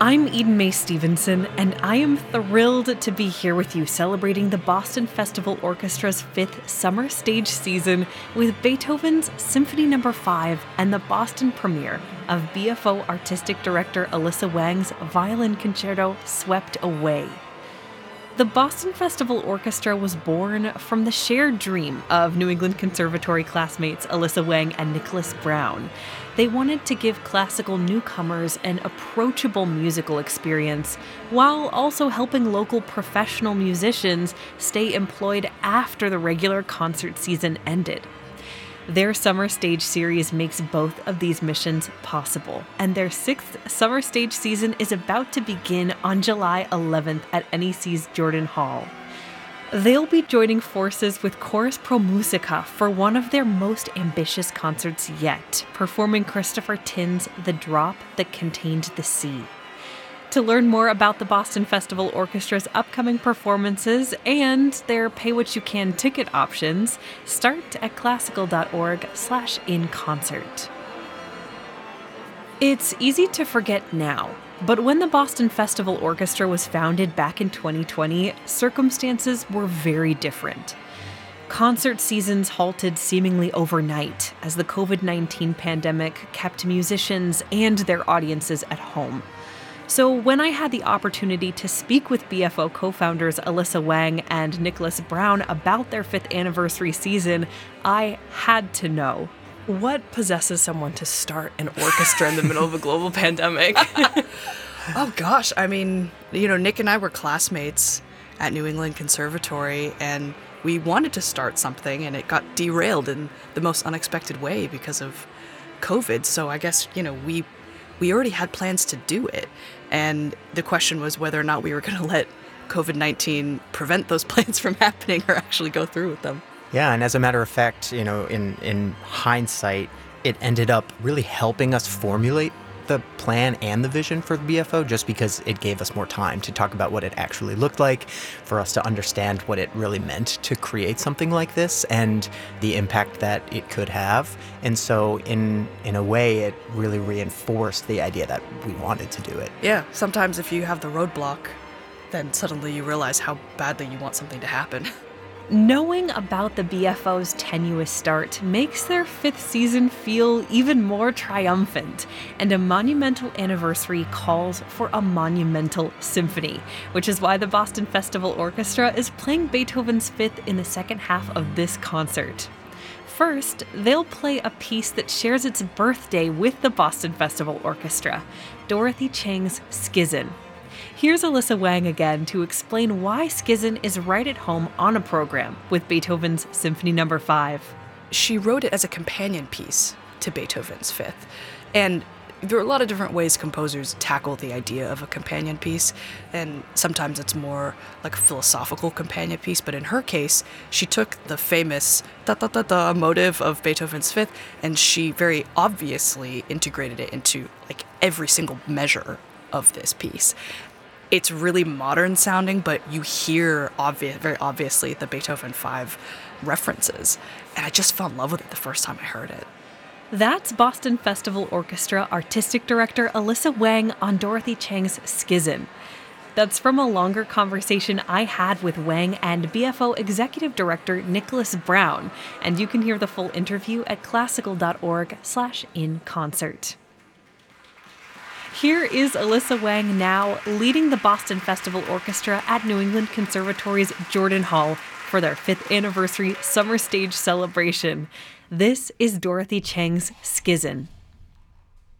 I'm Eden Mae Stevenson, and I am thrilled to be here with you celebrating the Boston Festival Orchestra's 5th summer stage season with Beethoven's Symphony No. 5 and the Boston premiere of BFO Artistic Director Alyssa Wang's Violin Concerto Swept Away. The Boston Festival Orchestra was born from the shared dream of New England Conservatory classmates Alyssa Wang and Nicholas Brown. They wanted to give classical newcomers an approachable musical experience while also helping local professional musicians stay employed after the regular concert season ended. Their summer stage series makes both of these missions possible, and their 6th summer stage season is about to begin on July 11th at NEC's Jordan Hall. They'll be joining forces with Chorus Pro Musica for one of their most ambitious concerts yet, performing Christopher Tin's The Drop That Contained the Sea. To learn more about the Boston Festival Orchestra's upcoming performances and their pay-what-you-can ticket options, start at classical.org/inconcert. It's easy to forget now, but when the Boston Festival Orchestra was founded back in 2020, circumstances were very different. Concert seasons halted seemingly overnight as the COVID-19 pandemic kept musicians and their audiences at home. So when I had the opportunity to speak with BFO co-founders Alyssa Wang and Nicholas Brown about their 5th anniversary season, I had to know. What possesses someone to start an orchestra in the middle of a global pandemic? Oh gosh, I mean, Nick and I were classmates at New England Conservatory, and we wanted to start something, and it got derailed in the most unexpected way because of COVID. So I guess, we already had plans to do it. And the question was whether or not we were going to let COVID-19 prevent those plans from happening or actually go through with them. Yeah, and as a matter of fact, in hindsight, it ended up really helping us formulate the plan and the vision for BFO just because it gave us more time to talk about what it actually looked like, for us to understand what it really meant to create something like this and the impact that it could have. And so in a way, it really reinforced the idea that we wanted to do it. Yeah, sometimes if you have the roadblock, then suddenly you realize how badly you want something to happen. Knowing about the BFO's tenuous start makes their 5th season feel even more triumphant, and a monumental anniversary calls for a monumental symphony, which is why the Boston Festival Orchestra is playing Beethoven's 5th in the second half of this concert. First, they'll play a piece that shares its birthday with the Boston Festival Orchestra, Dorothy Chang's Skizen. Here's Alyssa Wang again to explain why Skizen is right at home on a program with Beethoven's Symphony No. 5. She wrote it as a companion piece to Beethoven's 5th. And there are a lot of different ways composers tackle the idea of a companion piece, and sometimes it's more like a philosophical companion piece, but in her case, she took the famous da-da-da-da motive of Beethoven's 5th, and she very obviously integrated it into every single measure of this piece. It's really modern sounding, but you hear very obviously the Beethoven 5 references. And I just fell in love with it the first time I heard it. That's Boston Festival Orchestra Artistic Director Alyssa Wang on Dorothy Chang's Skizen. That's from a longer conversation I had with Wang and BFO Executive Director Nicholas Brown, and you can hear the full interview at classical.org/inconcert. Here is Alyssa Wang now leading the Boston Festival Orchestra at New England Conservatory's Jordan Hall for their 5th anniversary summer stage celebration. This is Dorothy Chang's Skizen.